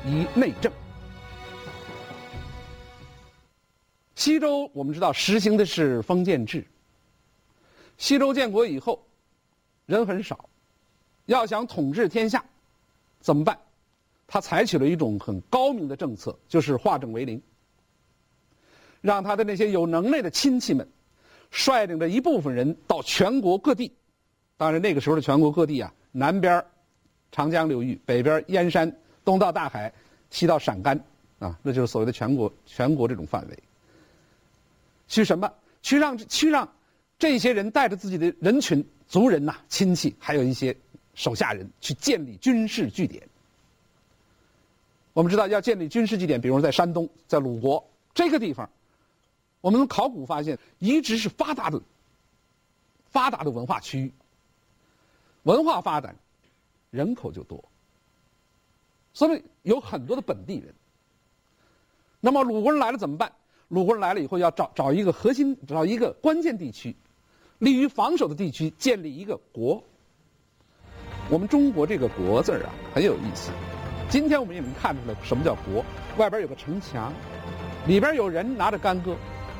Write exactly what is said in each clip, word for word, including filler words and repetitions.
以内政。西周我们知道实行的是封建制。西周建国以后，人很少，要想统治天下，怎么办？他采取了一种很高明的政策，就是化整为零，让他的那些有能耐的亲戚们，率领着一部分人到全国各地。当然那个时候的全国各地啊，南边长江流域，北边燕山，东到大海，西到陕甘，啊，那就是所谓的全国全国这种范围。去什么？去让去让这些人带着自己的人群、族人呐、啊、亲戚，还有一些手下人，去建立军事据点。我们知道要建立军事据点，比如在山东，在鲁国这个地方，我们从考古发现，一直是发达的、发达的文化区域。文化发展，人口就多，所以有很多的本地人。那么鲁国人来了怎么办？鲁国人来了以后，要找找一个核心，找一个关键地区，利于防守的地区，建立一个国。我们中国这个国字啊，很有意思。今天我们也能看出来什么叫国，外边有个城墙，里边有人拿着干戈，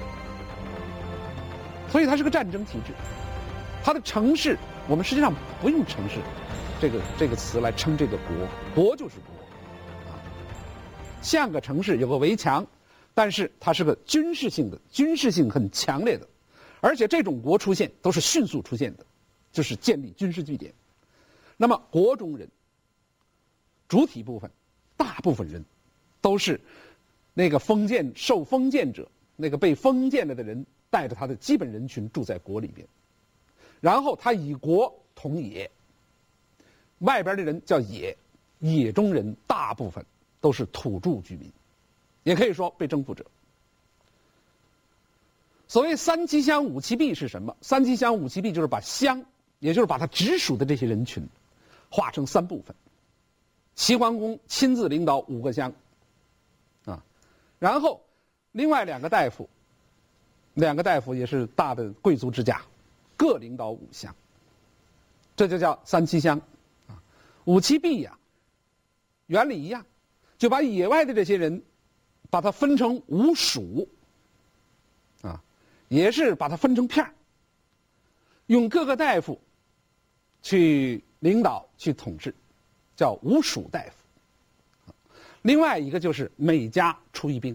所以它是个战争体制。它的城市，我们实际上不用城市这个这个词来称这个国，国就是国，啊，像个城市有个围墙，但是它是个军事性的，军事性很强烈的，而且这种国出现都是迅速出现的，就是建立军事据点。那么国中人，主体部分，大部分人都是那个封建受封建者，那个被封建了的人带着他的基本人群住在国里边，然后他以国统野，外边的人叫野，野中人大部分都是土著居民，也可以说被征服者。所谓三七乡五七弊是什么？三七乡五七弊就是把乡，也就是把他直属的这些人群划成三部分。齐桓公亲自领导五个乡，啊，然后另外两个大夫，两个大夫也是大的贵族之家，各领导五乡，这就叫三七乡，啊，五七弊呀，原理一样，就把野外的这些人，把它分成五属，啊，也是把它分成片儿，用各个大夫去领导去统治。叫五属大夫，另外一个就是每家出一兵。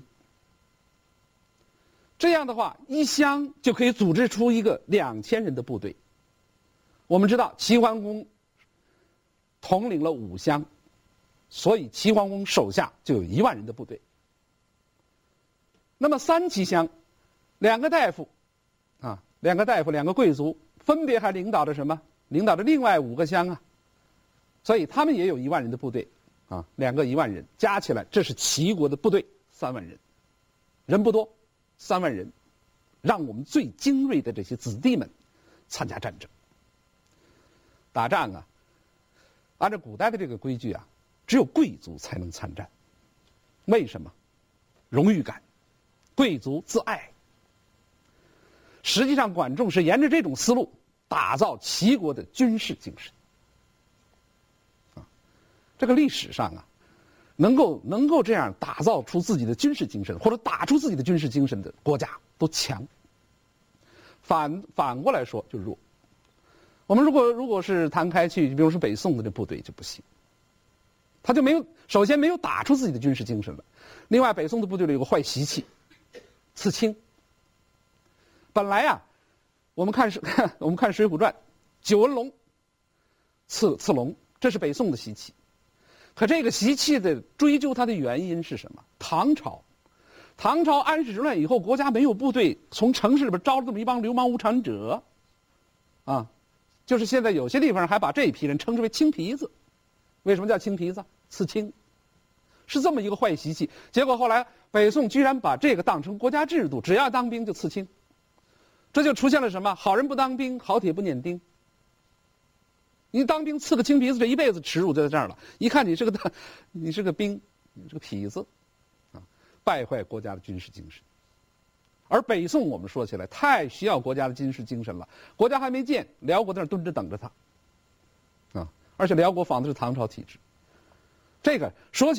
这样的话，一乡就可以组织出一个两千人的部队。我们知道齐桓公统领了五乡，所以齐桓公手下就有一万人的部队。那么三七乡，两个大夫，啊，两个大夫，两个贵族，分别还领导着什么？领导着另外五个乡啊。所以他们也有一万人的部队，啊，两个一万人加起来，这是齐国的部队三万人，人不多，三万人，让我们最精锐的这些子弟们参加战争。打仗啊，按照古代的这个规矩啊，只有贵族才能参战。为什么？荣誉感，贵族自爱。实际上，管仲是沿着这种思路打造齐国的军事精神。这个历史上啊，能够能够这样打造出自己的军事精神，或者打出自己的军事精神的国家都强。反反过来说就弱。我们如果如果是摊开去，比如说北宋的这部队就不行，他就没有首先没有打出自己的军事精神了。另外，北宋的部队里有个坏习气，刺青。本来啊，我们看是我们看《水浒传》，九纹龙刺刺龙，这是北宋的习气。可这个习气的追究它的原因是什么？唐朝，唐朝安史之乱以后，国家没有部队，从城市里边招了这么一帮流氓无产者，啊，就是现在有些地方还把这一批人称之为青皮子。为什么叫青皮子？刺青，是这么一个坏习气。结果后来北宋居然把这个当成国家制度，只要当兵就刺青，这就出现了什么？好人不当兵，好铁不撵钉。你当兵刺个青皮子，这一辈子耻辱就在这儿了。一看你是个，你是个兵，你是个痞子，啊，败坏国家的军事精神。而北宋我们说起来太需要国家的军事精神了，国家还没建，辽国在那儿蹲着等着他，啊，而且辽国仿的是唐朝体制。这个说起